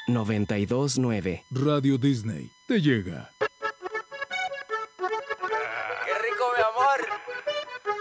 92.9. Radio Disney te llega. ¡Qué rico, mi amor!